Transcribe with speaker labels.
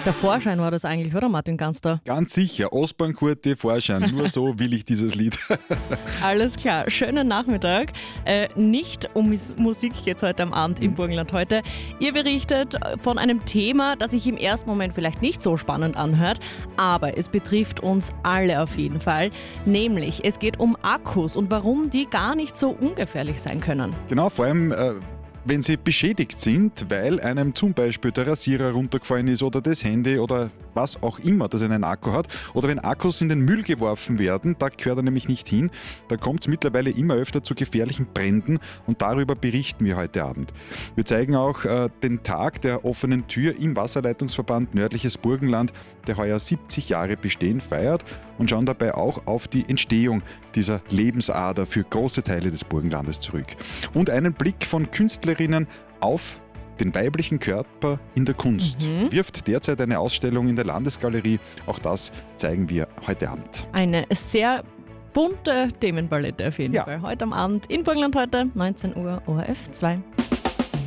Speaker 1: Der Vorschein war das eigentlich, oder Martin Ganster?
Speaker 2: Ganz sicher, Ostbahn-Kurte, Vorschein. Nur so will ich dieses Lied.
Speaker 1: Alles klar, schönen Nachmittag. Nicht um Musik geht es heute am Abend im Burgenland heute. Ihr berichtet von einem Thema, das sich im ersten Moment vielleicht nicht so spannend anhört, aber es betrifft uns alle auf jeden Fall. Nämlich, es geht um Akkus und warum die gar nicht so ungefährlich sein können.
Speaker 2: Genau, vor allem wenn sie beschädigt sind, weil einem zum Beispiel der Rasierer runtergefallen ist oder das Handy oder was auch immer, das einen Akku hat. Oder wenn Akkus in den Müll geworfen werden, da gehört er nämlich nicht hin. Da kommt es mittlerweile immer öfter zu gefährlichen Bränden und darüber berichten wir heute Abend. Wir zeigen auch den Tag der offenen Tür im Wasserleitungsverband Nördliches Burgenland, der heuer 70 Jahre Bestehen feiert, und schauen dabei auch auf die Entstehung dieser Lebensader für große Teile des Burgenlandes zurück. Und einen Blick von Künstlerinnen auf den weiblichen Körper in der Kunst. Wirft derzeit eine Ausstellung in der Landesgalerie. Auch das zeigen wir heute Abend.
Speaker 1: Eine sehr bunte Themenpalette auf jeden Fall. Heute am Abend in Burgenland heute, 19 Uhr, ORF 2.